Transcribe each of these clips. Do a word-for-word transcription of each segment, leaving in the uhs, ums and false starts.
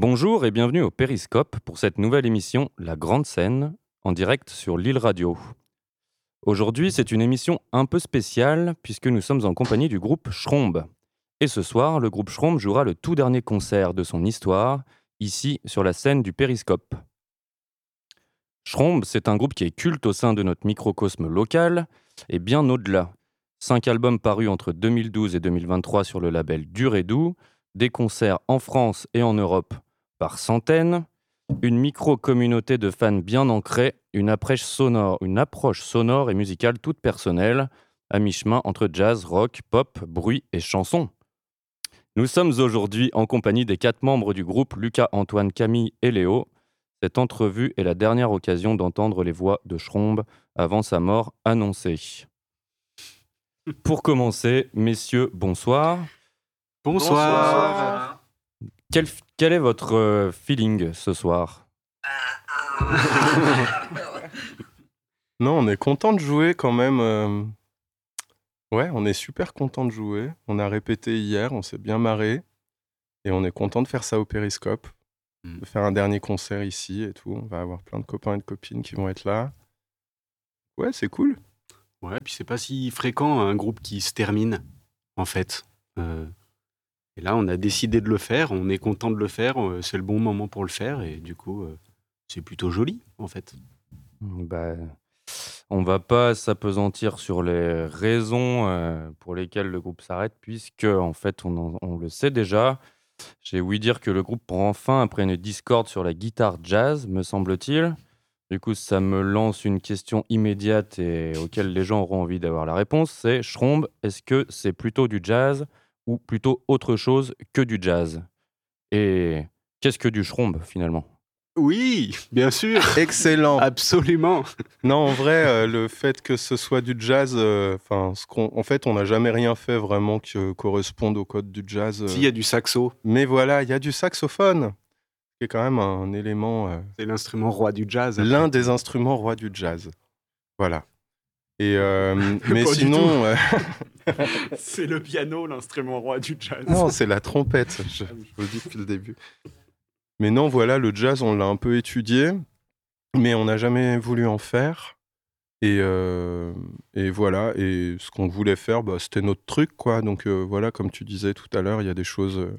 Bonjour et bienvenue au Périscope pour cette nouvelle émission La Grande Scène, en direct sur Lille Radio. Aujourd'hui, c'est une émission un peu spéciale puisque nous sommes en compagnie du groupe Schrombe. Et ce soir, le groupe Schrombe jouera le tout dernier concert de son histoire, ici sur la scène du Périscope. Schrombe, c'est un groupe qui est culte au sein de notre microcosme local et bien au-delà. Cinq albums parus entre deux mille douze et deux mille vingt-trois sur le label Dur et Doux, des concerts en France et en Europe par centaines, une micro-communauté de fans bien ancrés, une approche sonore, une approche sonore et musicale toute personnelle, à mi-chemin entre jazz, rock, pop, bruit et chanson. Nous sommes aujourd'hui en compagnie des quatre membres du groupe, Lucas, Antoine, Camille et Léo. Cette entrevue est la dernière occasion d'entendre les voix de Schrombe avant sa mort annoncée. Pour commencer, messieurs, bonsoir. Bonsoir. Bonsoir. Quel, quel est votre euh, feeling ce soir ? Non, on est content de jouer quand même. euh, Ouais, on est super content de jouer. On a répété hier, on s'est bien marré. Et on est content de faire ça au Périscope. Mm. De faire un dernier concert ici et tout. On va avoir plein de copains et de copines qui vont être là. Ouais, c'est cool. Ouais, puis c'est pas si fréquent un groupe qui se termine, en fait. Euh, et là, on a décidé de le faire, on est content de le faire, euh, c'est le bon moment pour le faire, et du coup, euh, c'est plutôt joli, en fait. Bah, on va pas s'apesantir sur les raisons euh, pour lesquelles le groupe s'arrête, puisque en fait, on, en- on le sait déjà. J'ai ouï dire que le groupe prend fin après une discorde sur la guitare jazz, me semble-t-il. Du coup, ça me lance une question immédiate et auquel les gens auront envie d'avoir la réponse. C'est Schrombe, est-ce que c'est plutôt du jazz ou plutôt autre chose que du jazz ? Et qu'est-ce que du Schrombe finalement ? Oui, bien sûr, Excellent. absolument. Non, en vrai, euh, le fait que ce soit du jazz, euh, enfin, ce qu'on- en fait, on n'a jamais rien fait vraiment qui euh, corresponde au code du jazz. euh. S'il y a du saxo, Mais voilà, il y a du saxophone, qui est quand même un élément, euh, c'est l'instrument roi du jazz. après. l'un des instruments rois du jazz. Voilà. Et euh, mais Pas du sinon, euh, C'est le piano, l'instrument roi du jazz. non, c'est la trompette. Je, je vous le dis depuis le début. Mais non, voilà, le jazz, on l'a un peu étudié, mais on n'a jamais voulu en faire. Et, euh, et voilà, et ce qu'on voulait faire, bah, c'était notre truc, quoi. Donc euh, voilà, comme tu disais tout à l'heure, il y a des choses euh,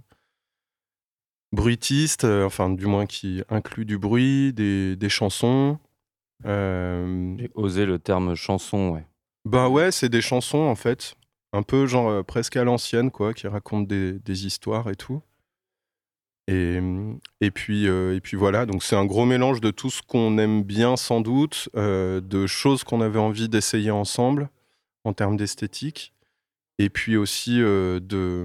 bruitistes, euh, enfin du moins qui incluent du bruit, des, des chansons. Euh, J'ai osé le terme chanson, ouais. bah ouais, c'est des chansons en fait, un peu genre euh, presque à l'ancienne, quoi, qui racontent des, des histoires et tout. Et, et, puis, euh, et puis voilà, donc c'est un gros mélange de tout ce qu'on aime bien sans doute, euh, de choses qu'on avait envie d'essayer ensemble en termes d'esthétique, et puis aussi euh, de...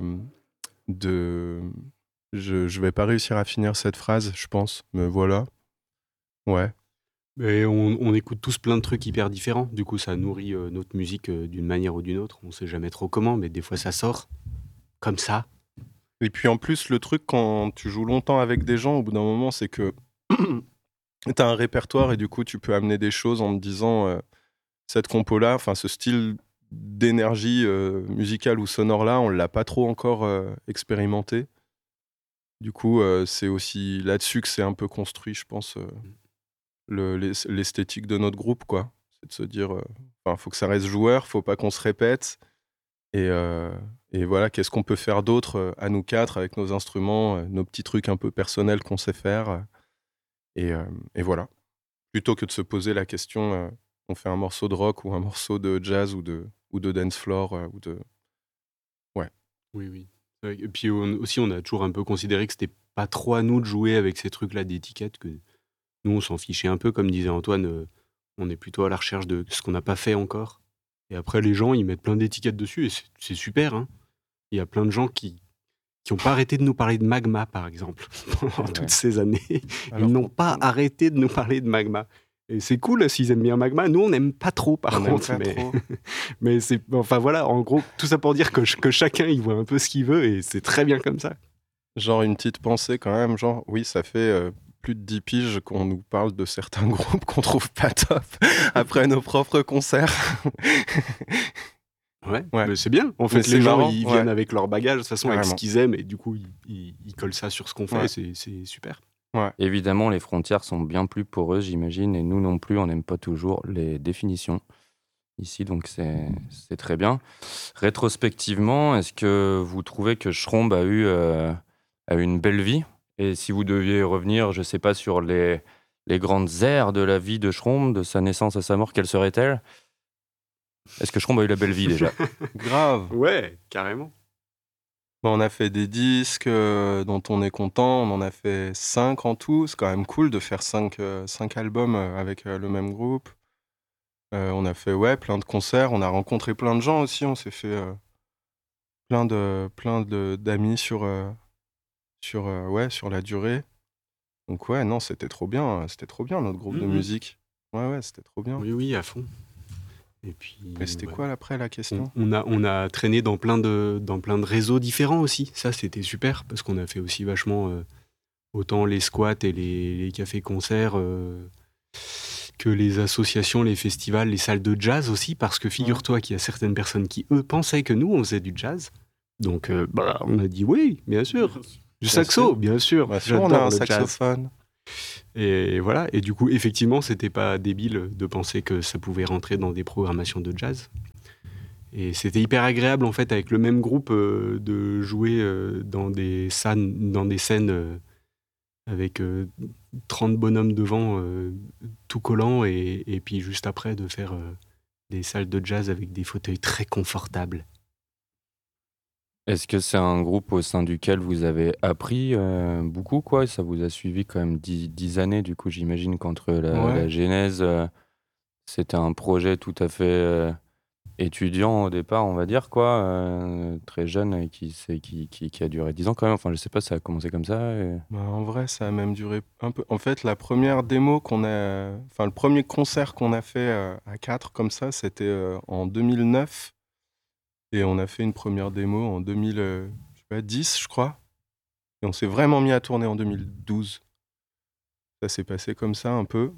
de je, je vais pas réussir à finir cette phrase, je pense, mais voilà. Ouais. Et on, on écoute tous plein de trucs hyper différents. Du coup, ça nourrit euh, notre musique euh, d'une manière ou d'une autre. On sait jamais trop comment, mais des fois, ça sort comme ça. Et puis en plus, le truc quand tu joues longtemps avec des gens, au bout d'un moment, c'est que t'as un répertoire et du coup, tu peux amener des choses en te disant euh, cette compo-là, enfin ce style d'énergie euh, musicale ou sonore-là, on l'a pas trop encore euh, expérimenté. Du coup, euh, c'est aussi là-dessus que c'est un peu construit, je pense, euh, le- l'es- l'esthétique de notre groupe, quoi. C'est de se dire, euh, enfin, faut que ça reste joueur, faut pas qu'on se répète. Et, euh, et voilà, qu'est-ce qu'on peut faire d'autre euh, à nous quatre avec nos instruments, euh, nos petits trucs un peu personnels qu'on sait faire. euh, et, euh, et voilà. Plutôt que de se poser la question, euh, on fait un morceau de rock ou un morceau de jazz ou de, ou de dance floor euh, ou de... Ouais. Oui, oui. C'est vrai que- Et puis on- aussi, on a toujours un peu considéré que c'était pas trop à nous de jouer avec ces trucs-là d'étiquette, que nous, on s'en fichait un peu, comme disait Antoine, euh, on est plutôt à la recherche de ce qu'on n'a pas fait encore. Et après, les gens, ils mettent plein d'étiquettes dessus, et c'est c'est super, hein. Il y a plein de gens qui qui n'ont pas arrêté de nous parler de Magma, par exemple, pendant Ouais. toutes ces années. Alors Ils n'ont qu'on- pas arrêté de nous parler de Magma. Et c'est cool s'ils aiment bien Magma. Nous, on n'aime pas trop, par On n'aime contre. pas mais... trop. mais c'est, enfin voilà, en gros, tout ça pour dire que, ch- que chacun il voit un peu ce qu'il veut et c'est très bien comme ça. Genre une petite pensée quand même, genre, oui, ça fait euh, plus de dix piges qu'on nous parle de certains groupes qu'on trouve pas top après nos propres concerts. Ouais, Ouais. mais c'est bien. En Mais fait, c'est les gens, marrant, ils ouais. viennent avec leur bagage, de toute façon, avec ce Carrément. qu'ils aiment, et du coup, ils, ils- ils collent ça sur ce qu'on fait, Ouais. c'est, c'est super. Ouais. Évidemment, les frontières sont bien plus poreuses, j'imagine, et nous non plus, on n'aime pas toujours les définitions ici, donc c'est c'est très bien. Rétrospectivement, est-ce que vous trouvez que Schrombe a eu, euh, a eu une belle vie? Et si vous deviez revenir, je sais pas, sur les, les grandes ères de la vie de Schrombe, de sa naissance à sa mort, quelle serait-elle? Est-ce que Schrombe a eu la belle vie déjà? Grave. Ouais, carrément. Bah, on a fait des disques euh, dont on est content. On en a fait cinq en tout. C'est quand même cool de faire cinq, euh, cinq albums euh, avec euh, le même groupe. Euh, on a fait ouais, plein de concerts. On a rencontré plein de gens aussi. On s'est fait euh, plein de plein de d'amis sur euh, sur euh, ouais sur la durée. Donc ouais, non, c'était trop bien. euh, C'était trop bien notre groupe de Mhm. musique. Ouais ouais, c'était trop bien. Oui, oui, à fond. Et puis, Mais c'était ouais. quoi après la on, question? on a, on a traîné dans plein, de, dans plein de réseaux différents aussi. Ça, c'était super, parce qu'on a fait aussi vachement euh, autant les squats et les, les cafés-concerts euh, que les associations, les festivals, les salles de jazz aussi, parce que figure-toi qu'il y a certaines personnes qui, eux, pensaient que nous, on faisait du jazz. Donc, euh, bah, on a dit oui, bien sûr. Du Bien saxo, sûr. bien sûr. Bien sûr, on a J'adore un le jazz. saxophone. Et voilà. Et du coup, effectivement, c'était pas débile de penser que ça pouvait rentrer dans des programmations de jazz. Et c'était hyper agréable, en fait, avec le même groupe, euh, de jouer euh, dans des scènes, dans des scènes euh, avec euh, trente bonhommes devant, euh, tout collants, et, et puis juste après, de faire euh, des salles de jazz avec des fauteuils très confortables. Est-ce que c'est un groupe au sein duquel vous avez appris euh, beaucoup, quoi? Ça vous a suivi quand même dix, dix années, du coup, j'imagine qu'entre la, Ouais. la genèse, euh, c'était un projet tout à fait euh, étudiant au départ, on va dire, quoi, euh, très jeune, et qui, c'est- qui, qui, qui a duré dix ans quand même. Enfin, je sais pas, ça a commencé comme ça. et- Bah, en vrai, ça a même duré un peu. En fait, la première démo qu'on a, enfin le premier concert qu'on a fait euh, à quatre comme ça, c'était euh, en deux mille neuf, et on a fait une première démo en deux mille, euh, je sais pas, dix, je crois. Et on s'est vraiment mis à tourner en deux mille douze. Ça s'est passé comme ça un peu.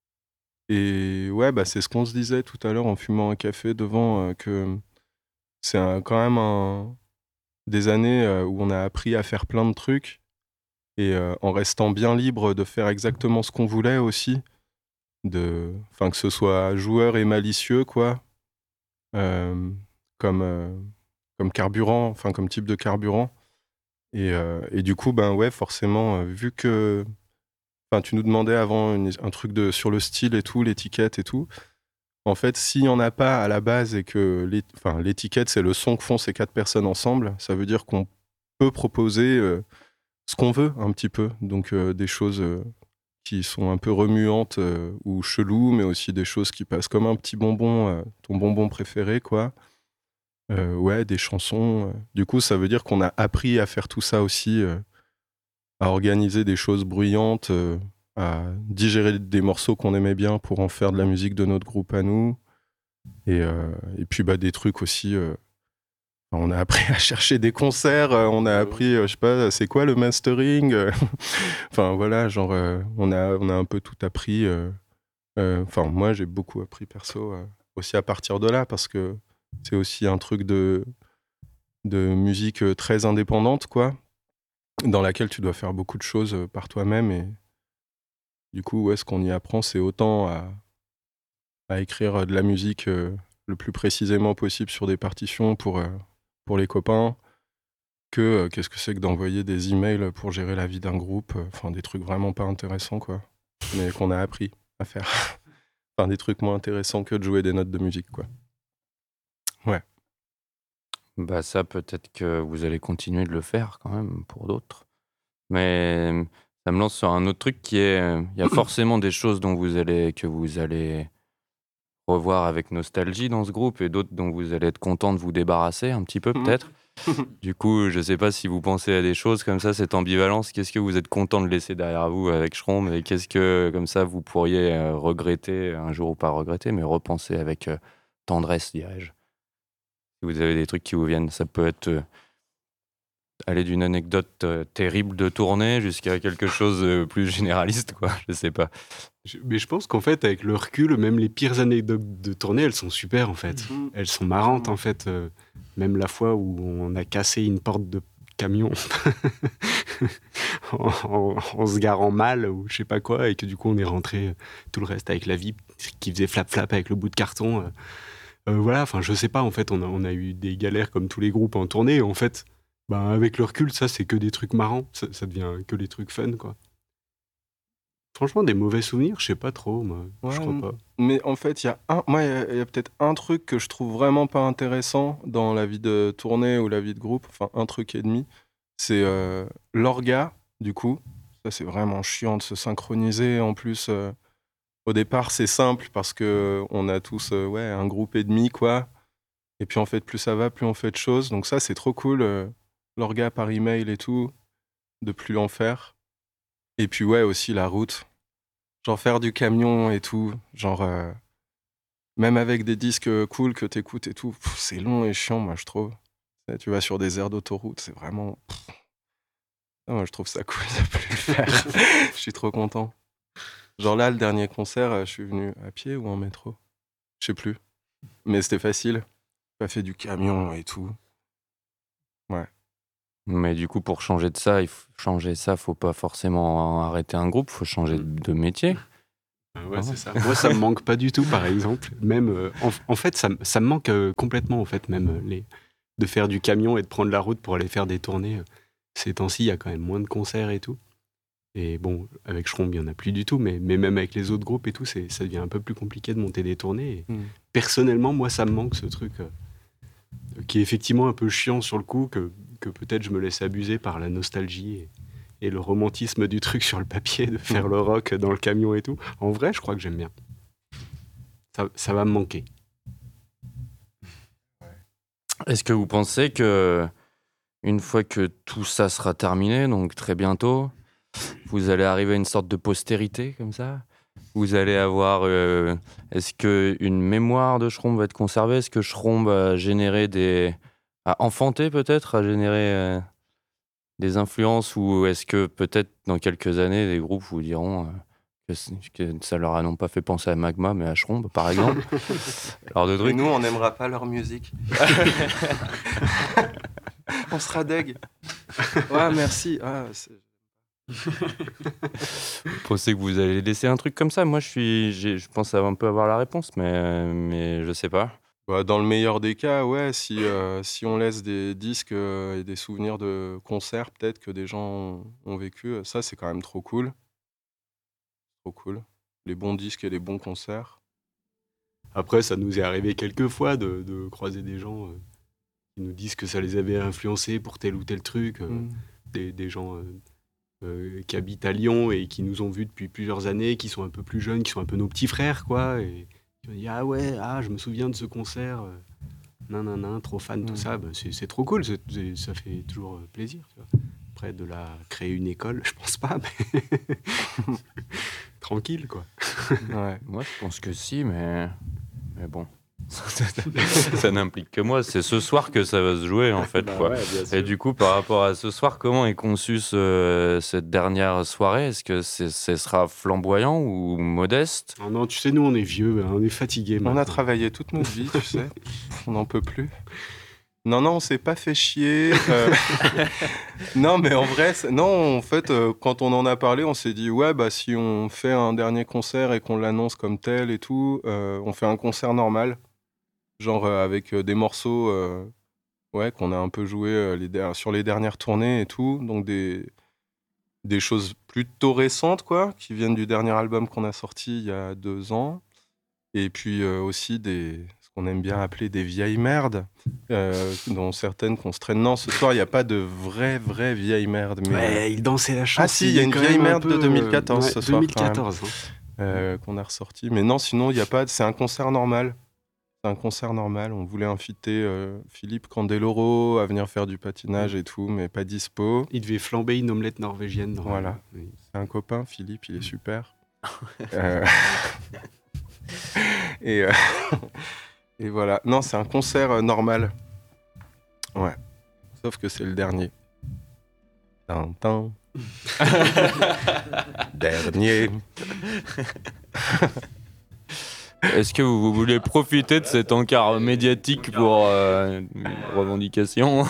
Et ouais, bah c'est ce qu'on se disait tout à l'heure en fumant un café devant, euh, que c'est un- quand même un- des années euh, où on a appris à faire plein de trucs, et euh, en restant bien libre de faire exactement ce qu'on voulait aussi. De, enfin, que ce soit joueur et malicieux, quoi, euh, comme, euh, comme carburant, enfin, comme type de carburant. Et, euh, et du coup, ben ouais, forcément, euh, vu que, enfin, tu nous demandais avant une- un truc de, sur le style et tout, l'étiquette et tout. En fait, s'il n'y en a pas à la base et que l'é- enfin, l'étiquette, c'est le son que font ces quatre personnes ensemble, ça veut dire qu'on peut proposer euh, ce qu'on veut un petit peu. Donc, euh, des choses euh, qui sont un peu remuantes euh, ou cheloues, mais aussi des choses qui passent comme un petit bonbon, euh, ton bonbon préféré, quoi. Euh, ouais, des chansons. euh. Du coup, ça veut dire qu'on a appris à faire tout ça aussi, euh, à organiser des choses bruyantes, euh, à digérer des morceaux qu'on aimait bien pour en faire de la musique de notre groupe à nous. Et, euh, et puis, bah, des trucs aussi. euh, On a appris à chercher des concerts, euh, on a appris, euh, je sais pas, c'est quoi le mastering euh, Enfin voilà, genre, euh, on, a, on a un peu tout appris. euh, euh, Enfin, moi, j'ai beaucoup appris perso, euh, aussi à partir de là, parce que c'est aussi un truc de, de musique euh, très indépendante, quoi, dans laquelle tu dois faire beaucoup de choses euh, par toi-même. Et du coup, ouais, ce qu'on y apprend, c'est autant à, à écrire euh, de la musique euh, le plus précisément possible sur des partitions pour, euh, pour les copains, que euh, qu'est-ce que c'est que d'envoyer des emails pour gérer la vie d'un groupe. euh, Enfin, des trucs vraiment pas intéressants, quoi, mais qu'on a appris à faire. Enfin, des trucs moins intéressants que de jouer des notes de musique, quoi. Ouais. Bah ça, peut-être que vous allez continuer de le faire quand même pour d'autres. Mais euh, ça me lance sur un autre truc qui est, euh, il y a forcément des choses dont vous allez, que vous allez revoir avec nostalgie dans ce groupe, et d'autres dont vous allez être content de vous débarrasser un petit peu peut-être. Du coup, je sais pas si vous pensez à des choses comme ça, cette ambivalence. Qu'est-ce que vous êtes content de laisser derrière vous avec Schrombe, et qu'est-ce que, comme ça, vous pourriez euh, regretter un jour, ou pas regretter, mais repenser avec euh, tendresse, dirais-je. Si vous avez des trucs qui vous viennent, ça peut être euh, aller d'une anecdote euh, terrible de tournée jusqu'à quelque chose de plus généraliste, quoi. Je sais pas. Je- mais je pense qu'en fait, avec le recul, même les pires anecdotes de tournée, elles sont super en fait. Mhm. Elles sont marrantes en fait. euh, même la fois où on a cassé une porte de camion en, en- en se garant mal ou je sais pas quoi, et que du coup on est rentré euh, tout le reste avec la vie qui faisait flap flap avec le bout de carton. euh. Euh, voilà, enfin je sais pas, en fait on a, on a eu des galères comme tous les groupes en tournée. Et en fait, ben, avec le recul, ça c'est que des trucs marrants. Ça, ça devient que des trucs fun quoi. Franchement, des mauvais souvenirs, je sais pas trop, moi. Ouais, Je crois m- pas. mais en fait, il y a un, moi, il y a, il y a peut-être un truc que je trouve vraiment pas intéressant dans la vie de tournée ou la vie de groupe, enfin un truc et demi, c'est euh, l'orga, du coup. Ça, c'est vraiment chiant de se synchroniser. En plus, euh, au départ, c'est simple parce que on a tous euh, ouais, un groupe et demi, quoi. Et puis en fait, plus ça va, plus on fait de choses. Donc ça, c'est trop cool, euh, l'orga par email et tout, de plus en faire. Et puis ouais, aussi la route. Genre faire du camion et tout. Genre, euh, même avec des disques euh, cool que t'écoutes et tout, pff, c'est long et chiant, moi, je trouve. Tu sais, tu vas sur des aires d'autoroute, c'est vraiment. Ah, moi, je trouve ça cool de plus le faire. Je suis trop content. Genre là, le dernier concert, euh, je suis venu à pied ou en métro? Je sais plus. Mais c'était facile. J'ai pas fait du camion et tout. Ouais. Mais du coup, pour changer de ça, il faut changer ça, faut pas forcément arrêter un groupe, faut changer Mm. de métier. Ah ouais, Ah c'est ouais. ça. Moi, ça me manque pas du tout, par exemple. Même, euh, en, en fait, ça, me- ça me manque euh, complètement, en fait, même euh, les, de faire du camion et de prendre la route pour aller faire des tournées. euh. Ces temps-ci, il y a quand même moins de concerts et tout. Et bon, avec Schromb, il n'y en a plus du tout, mais, mais même avec les autres groupes et tout, c'est, ça devient un peu plus compliqué de monter des tournées. Et Mm. personnellement, moi, ça me manque ce truc euh, qui est effectivement un peu chiant sur le coup, que, que peut-être je me laisse abuser par la nostalgie et, et le romantisme du truc sur le papier, de faire le rock dans le camion et tout. En vrai, je crois que j'aime bien. Ça, ça va me manquer. Est-ce que vous pensez que une fois que tout ça sera terminé, donc très bientôt, vous allez arriver à une sorte de postérité comme ça? Vous allez avoir, euh, est-ce que une mémoire de Schromb va être conservée? Est-ce que Schromb a généré des, a enfanté peut-être, a généré euh, des influences, ou est-ce que peut-être dans quelques années, des groupes vous diront euh, que, c- que ça leur a non pas fait penser à Magma, mais à Schromb, par exemple? Alors de Et trucs. nous, on n'aimera pas leur musique. On sera deg. Ouais, merci. Ah, c'est- Vous pensez que vous allez laisser un truc comme ça? Moi, je suis, j'ai- je pense un peu avoir la réponse, mais, mais je sais pas. Bah, dans le meilleur des cas, ouais, si, euh, si on laisse des disques euh, et des souvenirs de concerts, peut-être que des gens ont, ont vécu, euh, ça c'est quand même trop cool. Trop cool. Les bons disques et les bons concerts. Après, ça nous est arrivé quelques fois de, de croiser des gens euh, qui nous disent que ça les avait influencés pour tel ou tel truc. euh, Mm. des, des gens euh, euh, qui habitent à Lyon et qui nous ont vus depuis plusieurs années, qui sont un peu plus jeunes, qui sont un peu nos petits frères, quoi. Et qui ont dit ah ouais, ah je me souviens de ce concert. euh, nan nan nan, trop fan, tout Mm. ça. Bah, c'est, c'est trop cool. c'est- c'est- ça fait toujours euh, plaisir. Tu vois. Après, de la créer une école, je pense pas, mais tranquille, quoi. Ouais. Moi, je pense que si, mais, mais bon, ça, ça n'implique que moi. C'est ce soir que ça va se jouer, en fait, Bah quoi. ouais, bien sûr. Et du coup, par rapport à ce soir, comment est conçue ce- cette dernière soirée? Est-ce que c'est- ce sera flamboyant ou modeste? Ah non, tu sais, nous, on est vieux, hein, on est fatigués. On a maintenant. travaillé toute notre vie, tu sais. On n'en peut plus. Non, non, on s'est pas fait chier. euh. Non, mais en vrai, c'est- non, en fait, euh, quand on en a parlé, on s'est dit, ouais, bah si on fait un dernier concert et qu'on l'annonce comme tel et tout, euh, on fait un concert normal, genre euh, avec euh, des morceaux, euh, ouais, qu'on a un peu joué euh, les der- sur les dernières tournées et tout, donc des des choses plutôt récentes, quoi, qui viennent du dernier album qu'on a sorti il y a deux ans. Et puis euh, aussi des, ce qu'on aime bien appeler des vieilles merdes, euh, dont certaines qu'on se traîne. Non, ce soir, il n'y a pas de vraies, vraies vieilles merdes. Mais, euh, Ouais, il dansait la chance. Ah si, il y a une quand vieille même un merde de peu, deux mille quatorze euh, ce ouais, soir, deux mille quatorze. hein. euh, qu'on a ressorti. Mais non, sinon, il n'y a pas. de- C'est un concert normal. C'est un concert normal. On voulait inviter euh, Philippe Candeloro à venir faire du patinage et tout, mais pas dispo. Il devait flamber une omelette norvégienne. normalement. Voilà. Oui. C'est un copain, Philippe, il est super. Euh, et, euh, et voilà. Non, c'est un concert euh, normal. Ouais. Sauf que c'est le dernier. Tintin. Dernier. Est-ce que vous voulez profiter de cet encart médiatique pour euh, une revendication?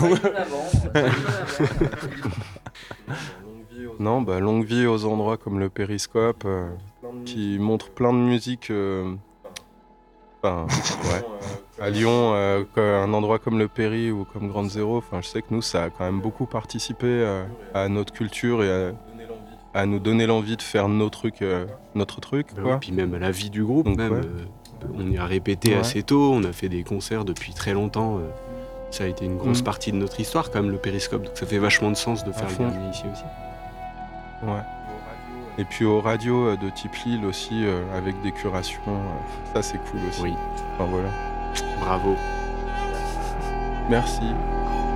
Non, bah longue vie aux endroits comme le Périscope, euh, qui montre plein de musique. euh, Enfin, ouais. À Lyon, euh, un endroit comme le Péri ou comme Grande Zéro, enfin, je sais que nous, ça a quand même beaucoup participé euh, à notre culture et à, à nous donner l'envie de faire nos trucs, euh, notre truc. Bah Quoi. oui, puis même à la vie du groupe, Donc, même, ouais. euh, on y a répété Ouais. assez tôt, on a fait des concerts depuis très longtemps. euh, ça a été une grosse Mm. partie de notre histoire, quand même, le Périscope. Donc ça fait vachement de sens de faire le fond. dernier ici aussi. Ouais. Et puis aux radios euh, de type Lille aussi, euh, avec des curations, euh, ça c'est cool aussi. Oui, Enfin voilà. bravo. Merci.